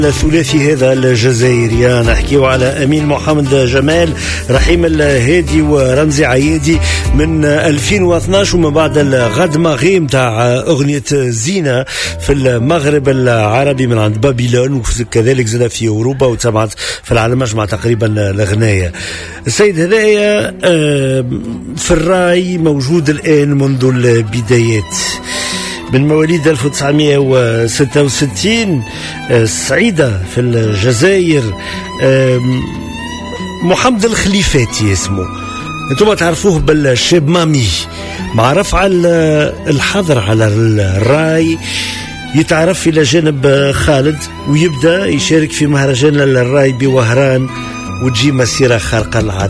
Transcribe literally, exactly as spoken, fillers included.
الثلاثي هذا الجزائري نحكيو على أمين محمد جمال، رحيم الهادي ورمزي عيادي من ألفين واثناش، ومن بعد الغد مغيم تاع أغنية زينة في المغرب العربي من عند بابيلون، وكذلك زاد في أوروبا وتابعت في العالم أجمع تقريبا الغناية. السيد هذايا في الراي موجود الآن منذ البدايات، من مواليد ألف وتسعمائة وستة وستين، الصعيدة في الجزائر. محمد الخليفاتي اسمه، انتم تعرفوه بالشاب مامي، مع رفع الحظر على الراي يتعرف إلى جانب خالد، ويبدأ يشارك في مهرجان الراي بوهران، وتجي مسيرة خارقة العادة.